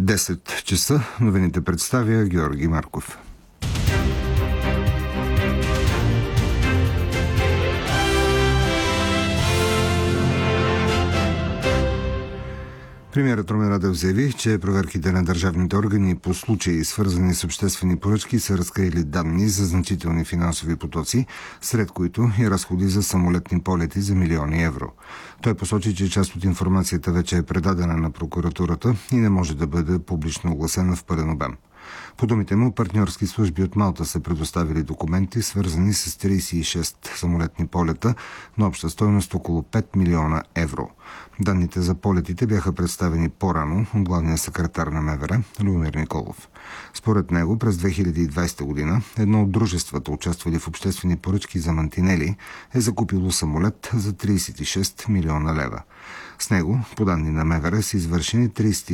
10 часа. Новините представя Георги Марков. Премиерът Румен Радев заяви, че проверките на държавните органи по случаи, свързани с обществени поръчки, са разкрили данни за значителни финансови потоци, сред които и разходи за самолетни полети за милиони евро. Той посочи, че част от информацията вече е предадена на прокуратурата и не може да бъде публично огласена в пълен обем. По думите му, партньорски служби от Малта са предоставили документи, свързани с 36 самолетни полета на обща стойност около 5 милиона евро. Данните за полетите бяха представени по-рано от главния секретар на МВР Любомир Николов. Според него през 2020 година едно от дружествата, участвали в обществени поръчки за мантинели, е закупило самолет за 36 милиона лева. С него, по данни на МВР, са извършени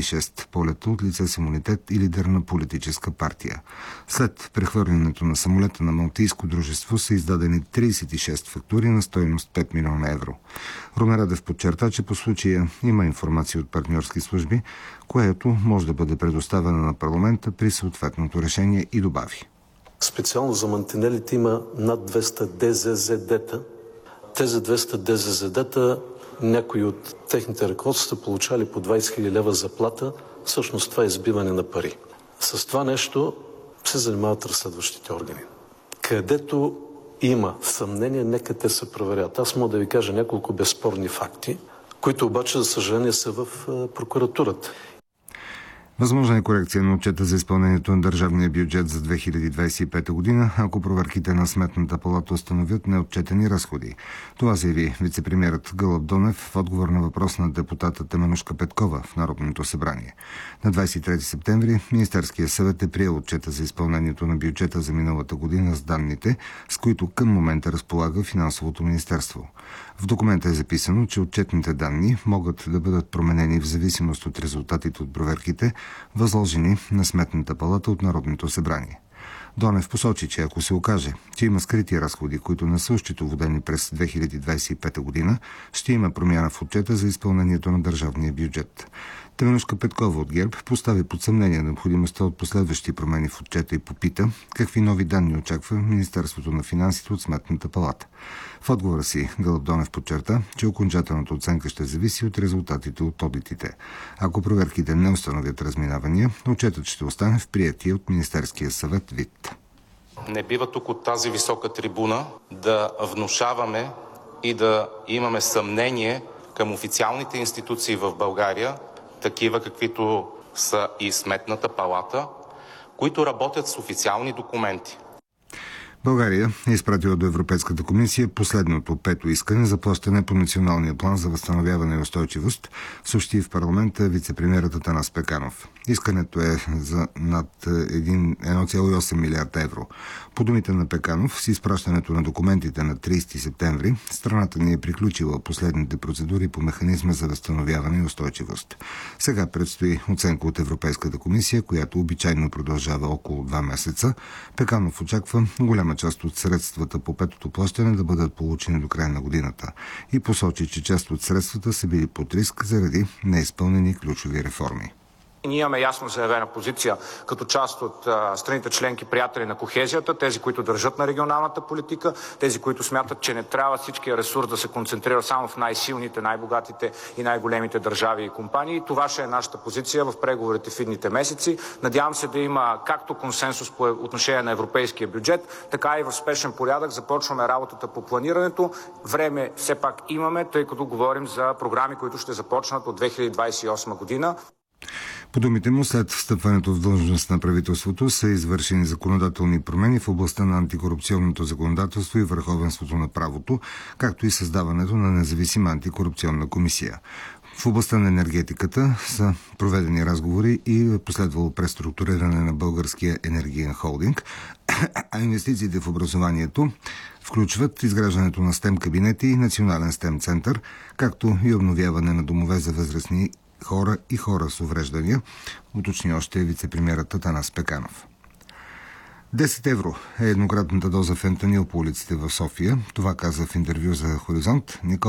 36 полета от лице с имунитет и лидер на политическа партия. След прехвърлянето на самолета на малтийско дружество са издадени 36 фактури на стойност 5 милиона евро. Румен Радев подчерта, че по случая има информация от партньорски служби, което може да бъде предоставена на парламента при съответното решение, и добави. Специално за мантинелите има над 200 ДЗЗД-та. Тези 200 ДЗЗД-та, някои от техните ръководства са получали по 20 000 лева заплата. Всъщност това е избиване на пари. С това нещо се занимават разследващите органи. Където има съмнение, нека те се проверят. Аз мога да ви кажа няколко безспорни факти, които обаче, за съжаление, са в прокуратурата. Възможна е корекция на отчета за изпълнението на държавния бюджет за 2025 година, ако проверките на Сметната палата установят неотчетени разходи. Това заяви вицепремиерът Гълъб Донев в отговор на въпрос на депутата Теменужка Петкова в Народното събрание. На 23 септември Министерският съвет е приел отчета за изпълнението на бюджета за миналата година с данните, с които към момента разполага Финансовото министерство. В документа е записано, че отчетните данни могат да бъдат променени в зависимост от резултатите от проверките, възложени на Сметната палата от Народното събрание. Донев посочи, че ако се окаже, че има скрити разходи, които не са счетоводени през 2025 година, ще има промяна в отчета за изпълнението на държавния бюджет. Теменужка Петкова от ГЕРБ постави под съмнение необходимостта от последващи промени в отчета и попита какви нови данни очаква Министерството на финансите от Сметната палата. В отговора си Гълъб Донев подчерта, че окончателната оценка ще зависи от резултатите от одитите. Ако проверките не установят разминавания, отчетът ще остане в приетия от Министерския съвет вид. Не бива тук от тази висока трибуна да внушаваме и да имаме съмнение към официалните институции в България, такива каквито са и Сметната палата, които работят с официални документи. България е изпратила до Европейската комисия последното пето искане за плащане по Националния план за възстановяване и устойчивост, съобщи в парламента вицепремиерът Атанас Пеканов. Искането е за над 1,8 милиарда евро. По думите на Пеканов, с изпращането на документите на 30 септември, страната ни е приключила последните процедури по механизма за възстановяване и устойчивост. Сега предстои оценка от Европейската комисия, която обичайно продължава около 2 месеца. Пеканов очаква голяма част от средствата по петото плащане да бъдат получени до края на годината и посочи, че част от средствата са били под риск заради неизпълнени ключови реформи. Ние имаме ясно заявена позиция като част от страните членки, приятели на кохезията, тези, които държат на регионалната политика, тези, които смятат, че не трябва всичкия ресурс да се концентрира само в най-силните, най-богатите и най-големите държави и компании. Това ще е нашата позиция в преговорите в идните месеци. Надявам се да има както консенсус по отношение на европейския бюджет, така и в спешен порядък започваме работата по планирането. Време все пак имаме, тъй като говорим за програми, които ще започнат от 2028 година. По думите му, след встъпването в длъжност на правителството са извършени законодателни промени в областта на антикорупционното законодателство и върховенството на правото, както и създаването на независима антикорупционна комисия. В областта на енергетиката са проведени разговори и последвало преструктуриране на Българския енергиен холдинг, а инвестициите в образованието включват изграждането на STEM кабинети и национален STEM център, както и обновяване на домове за възрастни хора и хора с увреждания, уточни още вицепремиерът Атанас Пеканов. 10 евро е еднократната доза фентанил по улиците в София. Това каза в интервю за Хоризонт